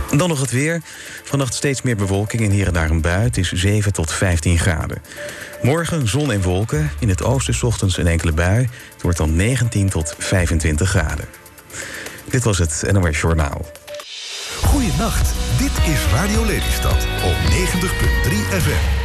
Dan nog het weer. Vannacht steeds meer bewolking en hier en daar een bui. Het is 7 tot 15 graden. Morgen zon en wolken. In het oosten 's ochtends een enkele bui. Het wordt dan 19 tot 25 graden. Dit was het NOS Journaal. Goeienacht, dit is Radio Lelystad op 90.3 FM.